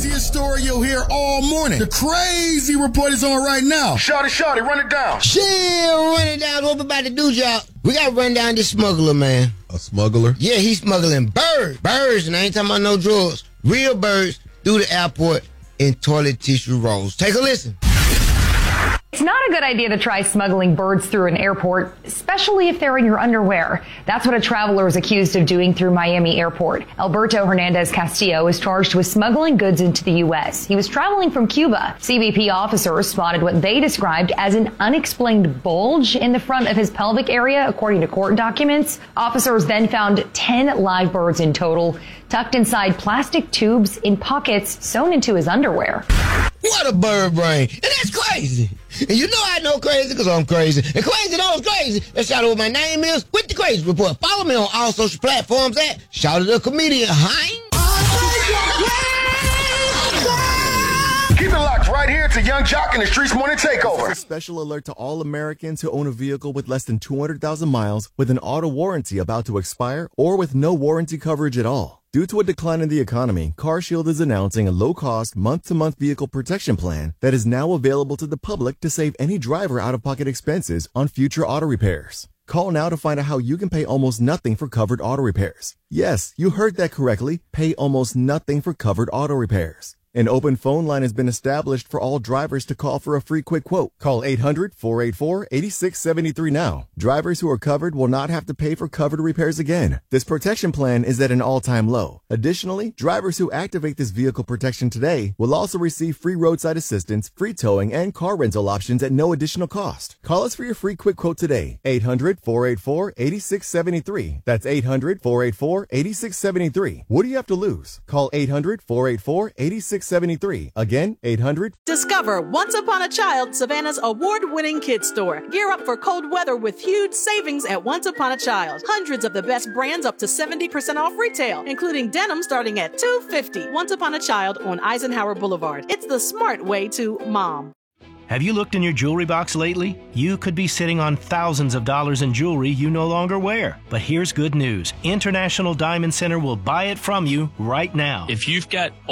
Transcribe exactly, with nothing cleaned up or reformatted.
craziest story you'll hear all morning. The crazy report is on right now. Shawty, shawty, run it down. Shit, run it down. What we about to do, y'all? We got to run down this smuggler, man. A smuggler? Yeah, he's smuggling birds. Birds, and I ain't talking about no drugs. Real birds through the airport in toilet tissue rolls. Take a listen. It's not a good idea to try smuggling birds through an airport, especially if they're in your underwear. That's what a traveler is accused of doing through Miami Airport. Alberto Hernandez Castillo is charged with smuggling goods into the U S. He was traveling from Cuba. C B P officers spotted what they described as an unexplained bulge in the front of his pelvic area, according to court documents. Officers then found ten live birds in total, tucked inside plastic tubes in pockets sewn into his underwear. What a bird brain. And that's crazy. And you know I know crazy because I'm crazy. And crazy knows crazy. That's shout out what my name is with the Crazy Report. Follow me on all social platforms at Shout Out the Comedian. Hein? Keep it locked right here to Young Jock and the Streets Morning Takeover. A special alert to all Americans who own a vehicle with less than two hundred thousand miles with an auto warranty about to expire or with no warranty coverage at all. Due to a decline in the economy, CarShield is announcing a low-cost, month-to-month vehicle protection plan that is now available to the public to save any driver out-of-pocket expenses on future auto repairs. Call now to find out how you can pay almost nothing for covered auto repairs. Yes, you heard that correctly. Pay almost nothing for covered auto repairs. An open phone line has been established for all drivers to call for a free quick quote. Call eight hundred, four eight four, eight six seven three now. Drivers who are covered will not have to pay for covered repairs again. This protection plan is at an all-time low. Additionally, drivers who activate this vehicle protection today will also receive free roadside assistance, free towing, and car rental options at no additional cost. Call us for your free quick quote today. eight hundred, four eight four, eight six seven three. That's eight hundred, four eight four, eight six seven three. What do you have to lose? Call eight hundred, four eight four, eight six seventy-three. Again, eight hundred. Discover Once Upon a Child, Savannah's award-winning kids store. Gear up for cold weather with huge savings at Once Upon a Child. Hundreds of the best brands up to seventy percent off retail, including denim starting at two hundred fifty dollars. Once Upon a Child on Eisenhower Boulevard. It's the smart way to mom. Have you looked in your jewelry box lately? You could be sitting on thousands of dollars in jewelry you no longer wear. But here's good news. International Diamond Center will buy it from you right now. If you've got